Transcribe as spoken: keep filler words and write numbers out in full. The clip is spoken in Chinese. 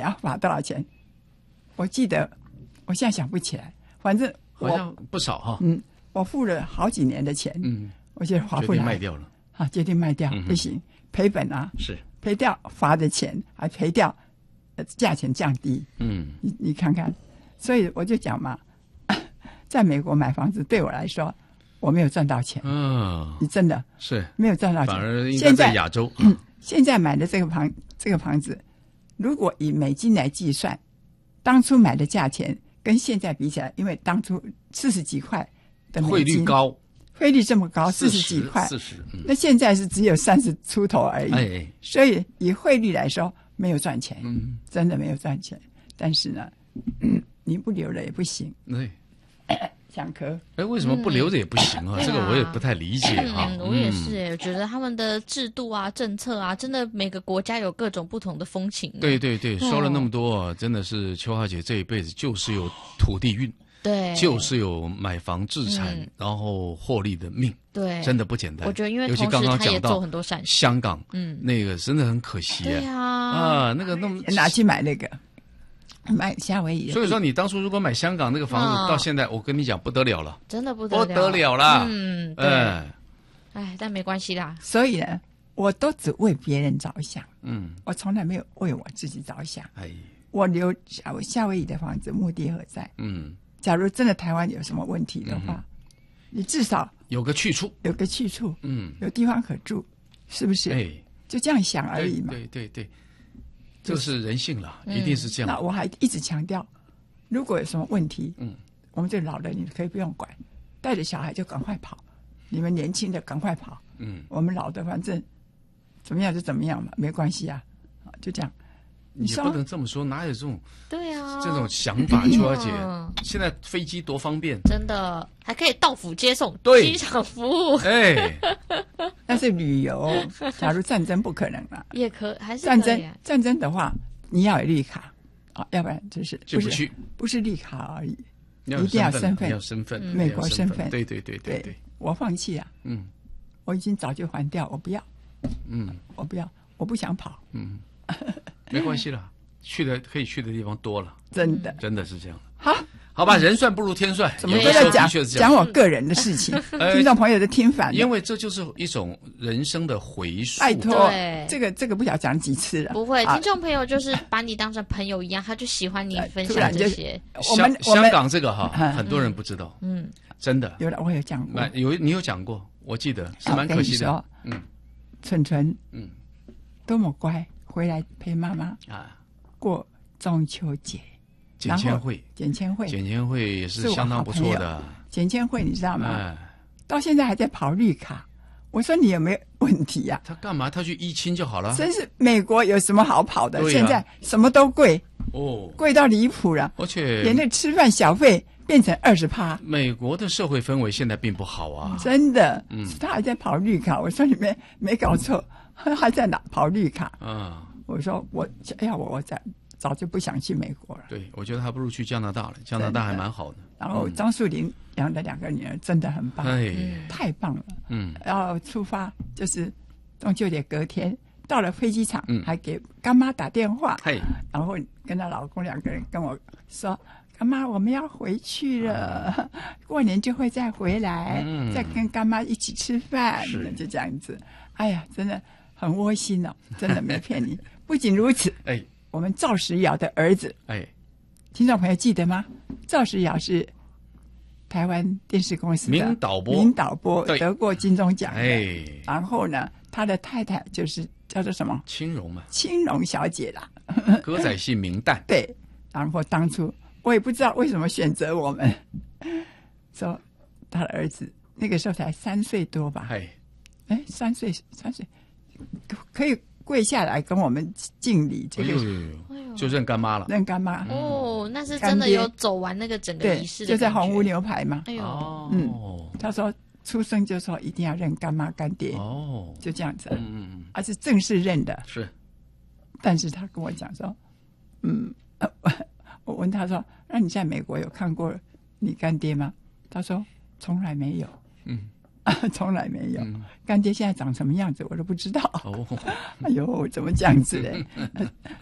要罚多少钱？我记得，我现在想不起来，反正我好像不少哈。 嗯，我付了好几年的钱， 嗯， 我觉得划不来， 决定卖掉了。 啊，决定卖掉， 嗯、 不行，赔本啊， 是赔掉罚的钱，还赔掉，呃，价钱降低。 嗯， 你你看看，所以我就讲嘛，在美国买房子对我来说，我没有赚到钱。 嗯， 你真的是没有赚到钱， 反而应该在亚洲。 嗯，现在买的这个房这个房子，如果以美金来计算，当初买的价钱跟现在比起来，因为当初四十几块的美金， 汇率高， 汇率这么高，四十几块， 四十、嗯， 那现在是只有三十出头而已。 哎， 所以以汇率来说，没有赚钱， 嗯， 真的没有赚钱。但是呢，嗯，你不留了也不行。 对。 想咳， 哎，为什么不留着也不行啊？嗯、这个我也不太理解啊。 嗯，我也是哎，我觉得他们的制度啊、政策啊，真的每个国家有各种不同的风情。 对对对，说了那么多，真的是秋华姐这一辈子就是有土地运， 对， 就是有买房置产、嗯、然后获利的命， 对， 真的不简单。 我觉得因为尤其刚刚讲到很多善事， 香港， 嗯， 那个真的很可惜、啊。 对啊， 啊，那个那么拿去买那个。买夏威夷， 所以说你当初如果买香港那个房子，哦、到现在我跟你讲不得了了， 真的不得了， 不得了了。 嗯，对，哎、嗯，但没关系啦。 所以呢，我都只为别人着想， 嗯， 我从来没有为我自己着想。 哎， 我留夏夏威夷的房子目的何在？ 嗯， 假如真的台湾有什么问题的话，嗯、你至少有个去处， 有个去处， 嗯， 有地方可住，是不是？ 哎， 就这样想而已嘛。 对对 对, 对。这是人性了，嗯、一定是这样。 那我还一直强调，如果有什么问题， 嗯， 我们这老人你可以不用管，带着小孩就赶快跑，你们年轻的赶快跑， 嗯， 我们老的反正怎么样就怎么样嘛，没关系啊，就这样。你也不能这么说，哪有这种对啊这种想法？秋华姐，现在飞机多方便， 真的还可以到府接送， 对， 机场服务， 哎， 但是旅游，假如战争不可能了， 也可还是战争战争的话，你要有绿卡啊，要不然就是就不去， 不是绿卡而已， 一定要身份， 要身份， 美国身份， 对对对对对， 我放弃了， 嗯， 我已经早就还掉，我不要， 嗯， 我不要，我不想跑， 嗯，没关系了。去的可以去的地方多了， 真的， 真的是这样。 好， 好吧，人算不如天算， 怎么都在讲讲我个人的事情，听众朋友都听烦了。 因为这就是一种人生的回溯。 拜托，这个这个不晓得讲几次了。 不会，听众朋友就是把你当成朋友一样，他就喜欢你分享这些。 我们香港这个哈，很多人不知道， 嗯， 真的有了，我有讲过， 有你有讲过，我记得是蛮可惜的。嗯， 纯纯， 嗯， 多么乖，回来陪妈妈啊。 过中秋节， 简签会， 简签会， 简签会也是相当不错的。 简签会你知道吗？ 哎， 到现在还在跑绿卡。我说你有没有问题呀、啊？ 他干嘛？他去依亲就好了。 真是美国有什么好跑的？ 啊、 现在什么都贵哦， 贵到离谱了。 而且连那吃饭小费变成二十趴。 美国的社会氛围现在并不好啊， 真的。 嗯， 他还在跑绿卡。我说你没没搞错，还在哪跑绿卡？ 啊。 我说我哎呀，我我早早就不想去美国了。 对，我觉得还不如去加拿大了，加拿大还蛮好的。 然后张树林养的两个女儿真的很棒， 哎， 太棒了。 嗯， 然后出发就是中秋节隔天到了飞机场， 嗯， 还给干妈打电话， 嘿， 然后跟她老公两个人跟我说：“干妈，我们要回去了，过年就会再回来， 嗯， 再跟干妈一起吃饭。”就这样子。哎呀，真的很窝心哦，真的没骗你。不仅如此， 哎， 我们赵时尧的儿子， 哎， 听众朋友记得吗？赵时尧是台湾电视公司的名导播， 名导播得过金钟奖的。 哎， 然后呢，他的太太就是叫做什么？ 青蓉嘛， 青蓉小姐啦， 歌仔戏名旦。 对，然后当初我也不知道为什么选择我们，说他的儿子那个时候才三岁多吧？ 哎， 哎，三岁三岁可以跪下来跟我们敬礼，这个、 哎呦呦呦就认干妈了， 认干妈。 哦，那是真的有走完那个整个仪式的， 就在红屋牛排嘛。 哎呦， 嗯， 他说出生就说一定要认干妈干爹， 哦， 就这样子， 嗯嗯嗯， 而是正式认的。 是， 但是他跟我讲说，嗯，呃、我问他说，那你在美国有看过你干爹吗？他说从来没有， 嗯。 从来没有、 嗯， 干爹现在长什么样子我都不知道。 哦， 哎呦，怎么这样子嘞？